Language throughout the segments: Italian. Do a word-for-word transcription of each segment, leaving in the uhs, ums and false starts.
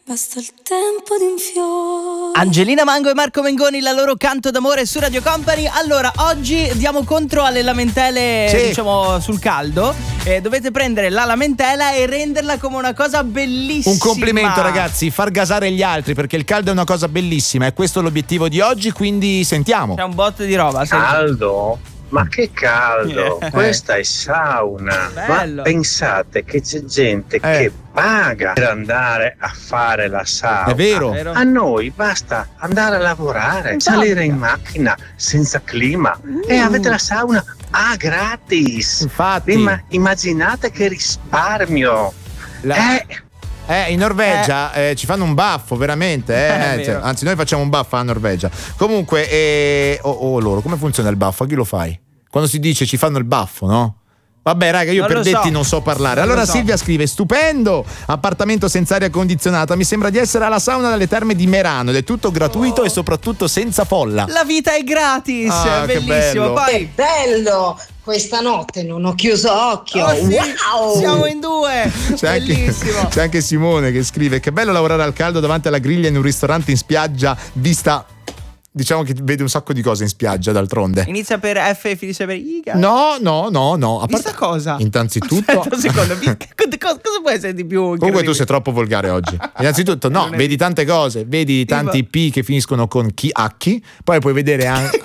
Basta il tempo di un fiore. Angelina Mango e Marco Mengoni, la loro canto d'amore su Radio Company. Allora, oggi diamo contro alle lamentele, sì. diciamo, sul caldo. Eh, dovete prendere la lamentela e renderla come una cosa bellissima. Un complimento, ragazzi, far gasare gli altri, perché il caldo è una cosa bellissima e questo è l'obiettivo di oggi, quindi sentiamo. C'è un botto di roba. Caldo? Ma che caldo, Eh. questa è sauna. Bello. Ma pensate che c'è gente Eh. che paga per andare a fare la sauna. È vero. Vero? A noi basta andare a lavorare, Infatti. salire in macchina senza clima e avete la sauna a gratis. Infatti. Imma- immaginate che risparmio. La- Eh, Eh, in Norvegia eh, ci fanno un baffo, veramente. eh, È eh, cioè, vero. anzi, noi facciamo un baffo a Norvegia. Comunque, eh, oh, oh, loro, come funziona il baffo? A chi lo fai? Quando si dice ci fanno il baffo, no? Vabbè, raga, io Non per lo detti so. non so parlare. Non lo Allora so. Silvia scrive: stupendo, appartamento senza aria condizionata. Mi sembra di essere alla sauna dalle terme di Merano ed è tutto gratuito Oh. e soprattutto senza folla. La vita è gratis, Ah, è che bellissimo. bello. Poi Bello! Questa notte non ho chiuso occhio. oh, sì, Wow! siamo in due. C'è anche, Bellissimo. c'è anche Simone che scrive: che bello lavorare al caldo davanti alla griglia in un ristorante in spiaggia, vista. Diciamo che vede un sacco di cose in spiaggia, d'altronde. Inizia per F e finisce per I. No, no, no, no. A Vista parte- cosa? Innanzitutto. Aspetta un secondo. vi- cosa, cosa può essere di più Comunque tu incredibile? sei troppo volgare oggi. Innanzitutto, no, Non è- vedi tante cose, vedi tanti P che finiscono con chi H, poi puoi vedere anche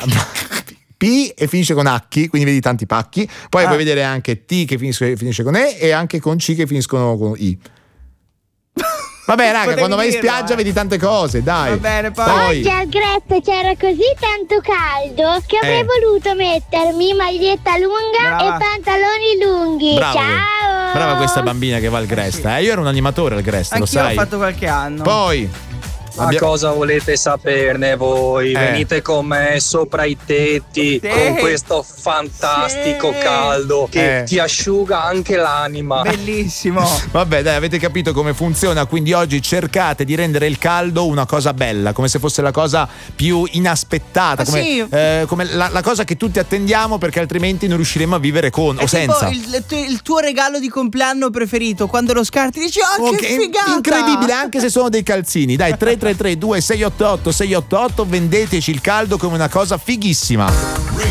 P e finisce con H, quindi vedi tanti pacchi, poi Ah. puoi vedere anche T che finisce, finisce con E e anche con C che finiscono con I. Vabbè, raga, Potevi quando vai in dirlo, spiaggia eh. vedi tante cose, dai. Va bene, poi. Poi- Oggi al Gresto c'era così tanto caldo che avrei Eh. voluto mettermi maglietta lunga Brava. e pantaloni lunghi. Brava, Ciao! brava questa bambina che va al Gresta. Eh, io ero un animatore al Gresta, lo Anch'io sai. ho fatto qualche anno. Poi Ma abbia- cosa volete saperne voi? Eh. Venite con me sopra i tetti Sì. con questo fantastico Sì. caldo che Eh. ti asciuga anche l'anima. Bellissimo. Vabbè, dai, avete capito come funziona, quindi oggi cercate di rendere il caldo una cosa bella, come se fosse la cosa più inaspettata, Ah, come, sì. eh, come la, la cosa che tutti attendiamo, perché altrimenti non riusciremo a vivere con È o tipo senza. Il, il tuo regalo di compleanno preferito, quando lo scarti dici oh, Oh, che che figata. incredibile, anche se sono dei calzini. Dai, tre tre tre due sei otto otto sei otto otto, vendeteci il caldo come una cosa fighissima.